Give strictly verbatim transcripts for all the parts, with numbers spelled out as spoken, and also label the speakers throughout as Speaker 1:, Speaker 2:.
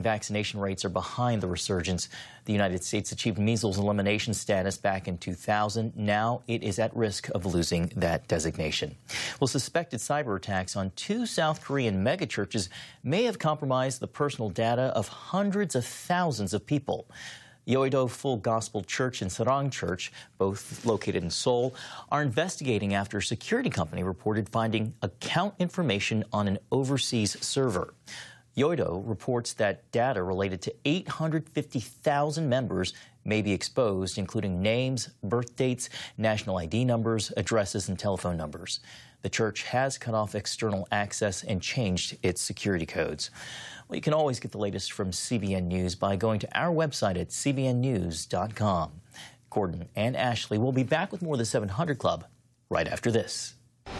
Speaker 1: Vaccination rates are behind the resurgence. The United States achieved measles elimination status back in two thousand. Now it is at risk of losing that designation. Well, suspected cyber attacks on two South Korean megachurches may have compromised the personal data of hundreds of thousands of people. Yeouido Full Gospel Church and Sarang Church, both located in Seoul, are investigating after a security company reported finding account information on an overseas server. Yeouido reports that data related to eight hundred fifty thousand members may be exposed, including names, birth dates, national I D numbers, addresses, and telephone numbers. The church has cut off external access and changed its security codes. Well, you can always get the latest from C B N News by going to our website at c b n news dot com. Gordon and Ashley will be back with more of the seven hundred Club right after this.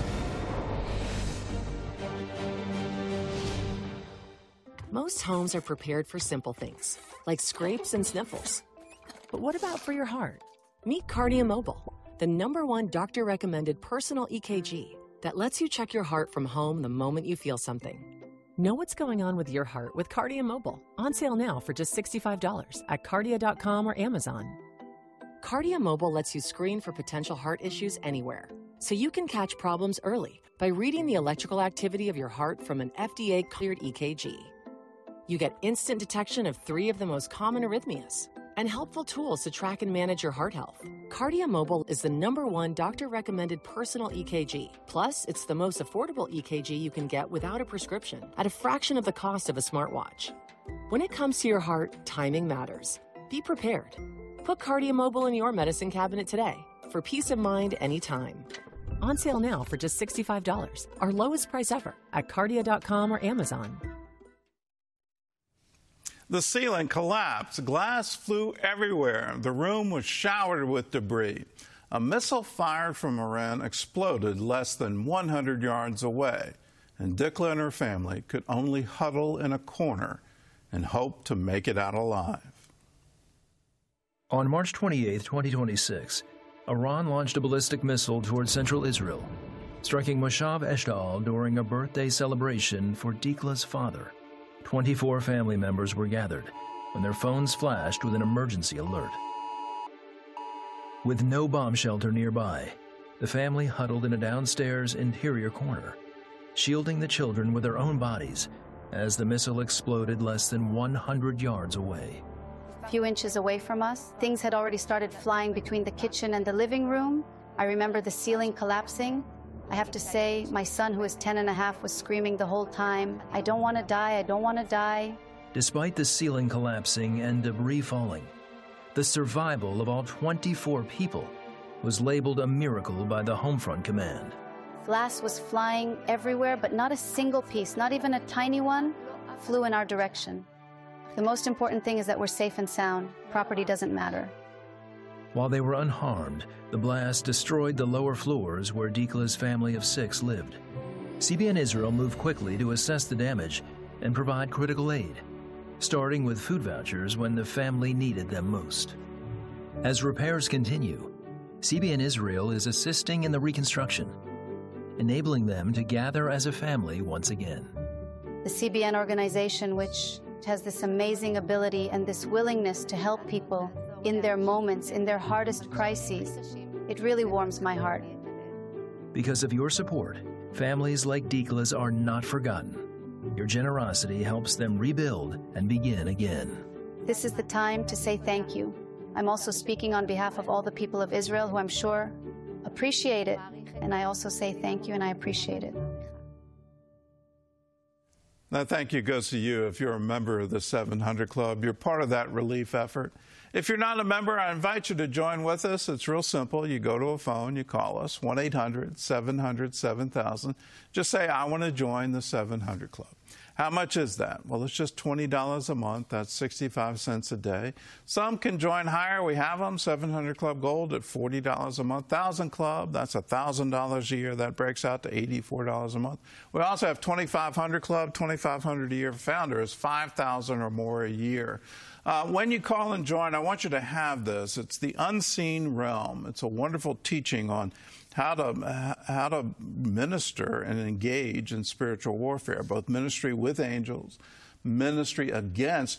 Speaker 2: Most homes are prepared for simple things, like scrapes and sniffles. But what about for your heart? Meet Cardia Mobile, the number one doctor-recommended personal E K G that lets you check your heart from home the moment you feel something. Know what's going on with your heart with Cardia Mobile. On sale now for just sixty-five dollars at cardia dot com or Amazon. Cardia Mobile lets you screen for potential heart issues anywhere, so you can catch problems early by reading the electrical activity of your heart from an F D A-cleared E K G. You get instant detection of three of the most common arrhythmias and helpful tools to track and manage your heart health. Cardia Mobile is the number one doctor-recommended personal E K G. Plus, it's the most affordable E K G you can get without a prescription at a fraction of the cost of a smartwatch. When it comes to your heart, timing matters. Be prepared. Put Cardia Mobile in your medicine cabinet today for peace of mind anytime. On sale now for just sixty-five dollars, our lowest price ever at cardia dot com or Amazon.
Speaker 3: The ceiling collapsed. Glass flew everywhere. The room was showered with debris. A missile fired from Iran exploded less than one hundred yards away, and Dikla and her family could only huddle in a corner and hope to make it out alive.
Speaker 4: On March twenty-eighth, twenty twenty-six, Iran launched a ballistic missile toward central Israel, striking Moshav Eshtal during a birthday celebration for Dikla's father. twenty-four family members were gathered when their phones flashed with an emergency alert. With no bomb shelter nearby, the family huddled in a downstairs interior corner, shielding the children with their own bodies as the missile exploded less than one hundred yards away.
Speaker 5: A few inches away from us, things had already started flying between the kitchen and the living room. I remember the ceiling collapsing. I have to say, my son, who is ten and a half, was screaming the whole time, "I don't want to die, I don't want to die."
Speaker 4: Despite the ceiling collapsing and debris falling, the survival of all twenty-four people was labeled a miracle by the Homefront Command.
Speaker 5: Glass was flying everywhere, but not a single piece, not even a tiny one, flew in our direction. The most important thing is that we're safe and sound. Property doesn't matter.
Speaker 4: While they were unharmed, the blast destroyed the lower floors where Dikla's family of six lived. C B N Israel moved quickly to assess the damage and provide critical aid, starting with food vouchers when the family needed them most. As repairs continue, C B N Israel is assisting in the reconstruction, enabling them to gather as a family once again.
Speaker 5: The C B N organization, which has this amazing ability and this willingness to help people in their moments, in their hardest crises, it really warms my heart.
Speaker 4: Because of your support, families like Dikla's are not forgotten. Your generosity helps them rebuild and begin again.
Speaker 5: This is the time to say thank you. I'm also speaking on behalf of all the people of Israel who I'm sure appreciate it, and I also say thank you and I appreciate it.
Speaker 3: That thank you goes to you if you're a member of the seven hundred Club. You're part of that relief effort. If you're not a member, I invite you to join with us. It's real simple. You go to a phone, you call us, one eight hundred seven hundred seven thousand. Just say, I want to join the seven hundred Club. How much is that? Well, it's just twenty dollars a month. That's sixty-five cents a day. Some can join higher. We have them. seven hundred Club Gold at forty dollars a month. one thousand Club, that's one thousand dollars a year. That breaks out to eighty-four dollars a month. We also have twenty-five hundred Club, twenty-five hundred dollars a year. Founders, five thousand dollars or more a year. Uh, when you call and join, I want you to have this. It's the Unseen Realm. It's a wonderful teaching on how to how to minister and engage in spiritual warfare, both ministry with angels, ministry against